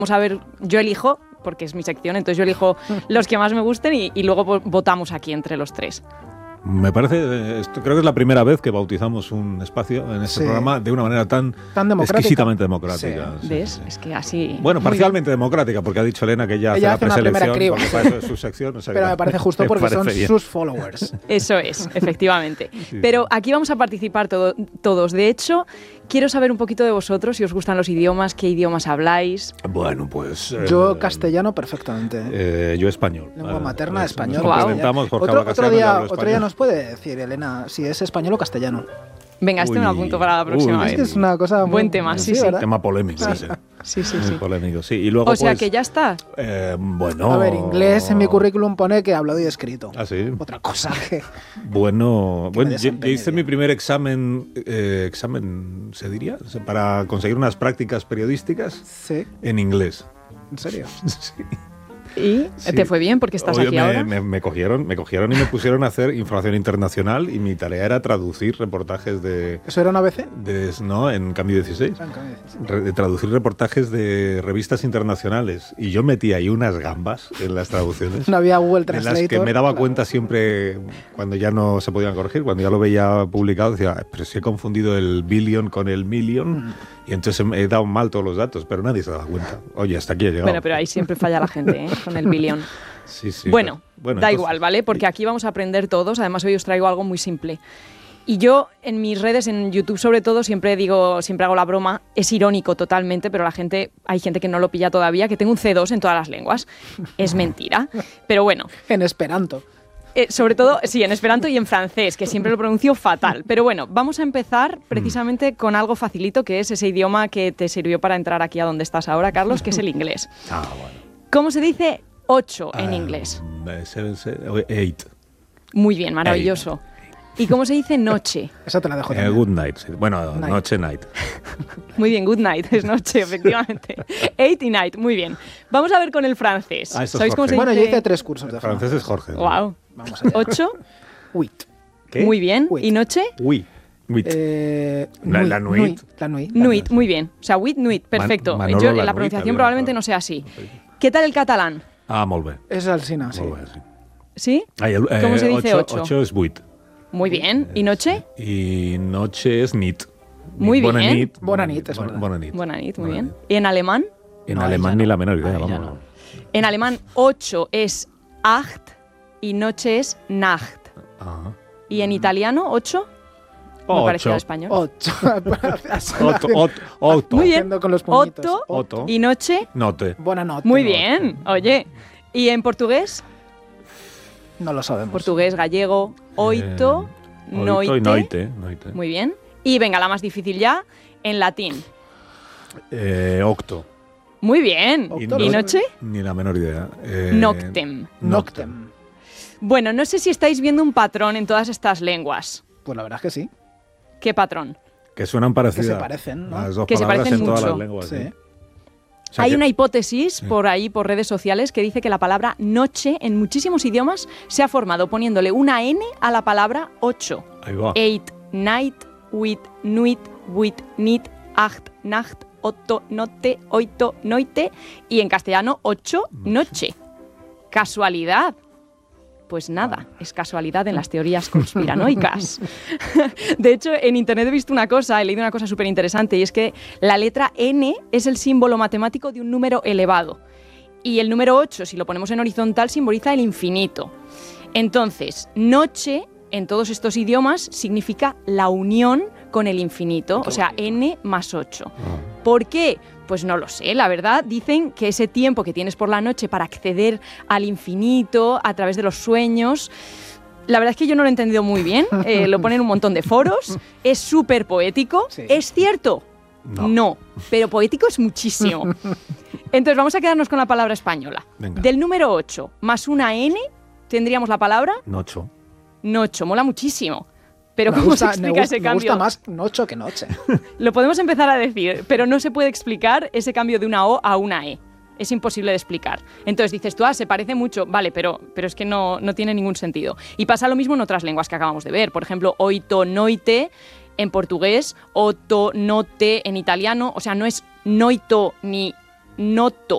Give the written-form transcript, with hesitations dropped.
Vamos a ver, yo elijo, porque es mi sección, entonces yo elijo los que más me gusten y luego votamos aquí entre los tres. Me parece, creo que es la primera vez que bautizamos un espacio en este programa de una manera tan exquisitamente democrática. Sí. ¿Ves? Es que así... Bueno, parcialmente democrática, porque ha dicho Elena que ella hace la preselección, porque para eso es su sección. O sea, pero me parece justo porque son sus followers. Eso es, efectivamente. Sí. Pero aquí vamos a participar todos. De hecho, quiero saber un poquito de vosotros, si os gustan los idiomas, qué idiomas habláis. Bueno, pues... yo castellano perfectamente. Yo español. Lengua materna, español. Wow. Otro día nos puede decir, Elena, si es español o castellano. Venga, me apunto para la próxima vez. Es que es una cosa muy... Buen tema, sí. Tema polémico. Sí. Polémico, sí. Y luego, o sea, que ya está. Bueno... A ver, inglés en mi currículum pone que hablado y escrito. ¿Ah, sí? Otra cosa que... Bueno, yo hice mi primer examen, ¿se diría? Para conseguir unas prácticas periodísticas en inglés. ¿En serio? Sí. ¿Y te fue bien porque estás aquí ahora? Me cogieron y me pusieron a hacer información internacional y mi tarea era traducir reportajes de... ¿Eso era una ABC? No, en Cambio 16. Traducir reportajes de revistas internacionales. Y yo metí ahí unas gambas en las traducciones. No había Google Translator. En las que me daba cuenta siempre cuando ya no se podían corregir, cuando ya lo veía publicado, decía, pero si he confundido el billion con el million y entonces he dado mal todos los datos, pero nadie se daba cuenta. Oye, hasta aquí he llegado. Bueno, pero ahí siempre falla la gente, con el billón. Sí. Bueno, da igual, ¿vale? Porque aquí vamos a aprender todos. Además, hoy os traigo algo muy simple. Y yo, en mis redes, en YouTube sobre todo, siempre hago la broma. Es irónico totalmente, pero hay gente que no lo pilla todavía, que tengo un C2 en todas las lenguas. Es mentira. Pero bueno. En esperanto. Sobre todo, sí, en esperanto y en francés, que siempre lo pronuncio fatal. Pero bueno, vamos a empezar precisamente con algo facilito, que es ese idioma que te sirvió para entrar aquí a donde estás ahora, Carlos, que es el inglés. Bueno. ¿Cómo se dice 8 en inglés? 8. Muy bien, maravilloso. ¿Y cómo se dice noche? Eso te la dejo también. Good night. Sí. Bueno, noche, night. Muy bien, good night, es noche, efectivamente. 8 y night, muy bien. Vamos a ver con el francés. ¿Sabéis cómo se dice? Bueno, yo hice 3 cursos de francés. Francés es Jorge. Wow. Vamos allá. 8. Huit. ¿Qué? Muy bien. Huit. ¿Y noche? Huit. La nuit. Nuit, muy bien. O sea, huit, nuit, perfecto. Yo la pronunciación probablemente no sea así. ¿Qué tal el catalán? Molt bé. Es alsina, sí. ¿Sí? ¿Cómo se dice 8? 8 es 8. Muy bien. ¿Y noche? Y noche es nit. Muy bien. Bona nit, es verdad. Bona nit. Bona nit, muy bien. ¿Y en alemán? En alemán ni la menor idea, vamos. No. En alemán 8 es acht y noche es Nacht. Ajá. ¿Y en italiano 8? Muy parecido al español. 8. Muy bien. Con los puñitos. 8 y noche. Note. Buena noche. Muy bien. Oye. ¿Y en portugués? No lo sabemos. Portugués, gallego, oito, noite. Y noite. Muy bien. Y venga, la más difícil ya, en latín. Octo. Muy bien. ¿Y noche? Ni la menor idea. Noctem. Bueno, no sé si estáis viendo un patrón en todas estas lenguas. Pues la verdad es que sí. ¿Qué patrón? Que suenan parecidas. Que se parecen, ¿no? Las dos que palabras se parecen en todas mucho. las lenguas. Sí. O sea Hay una hipótesis por ahí, por redes sociales, que dice que la palabra noche en muchísimos idiomas se ha formado poniéndole una N a la palabra 8. Ahí va. 8, night, huit, nuit, huit, nit, acht, nacht, 8, note, oito, noite, y en castellano 8, noche. ¿Casualidad? Pues nada, es casualidad en las teorías conspiranoicas. De hecho, en internet he visto he leído una cosa súper interesante, y es que la letra N es el símbolo matemático de un número elevado. Y el número 8, si lo ponemos en horizontal, simboliza el infinito. Entonces, noche, en todos estos idiomas, significa la unión con el infinito, o sea, N más 8. ¿Por qué? Pues no lo sé, la verdad. Dicen que ese tiempo que tienes por la noche para acceder al infinito a través de los sueños, la verdad es que yo no lo he entendido muy bien, lo ponen en un montón de foros, es súper poético. Sí. ¿Es cierto? No, pero poético es muchísimo. Entonces vamos a quedarnos con la palabra española. Venga. Del número 8 más una N, tendríamos la palabra... Nocho. Nocho, mola muchísimo. Pero ¿cómo se explica ese cambio? Me gusta más nocho que noche. Lo podemos empezar a decir, pero no se puede explicar ese cambio de una O a una E. Es imposible de explicar. Entonces dices tú, se parece mucho. Vale, pero es que no tiene ningún sentido. Y pasa lo mismo en otras lenguas que acabamos de ver. Por ejemplo, oito, noite en portugués, otto, note en italiano. O sea, no es noito ni noto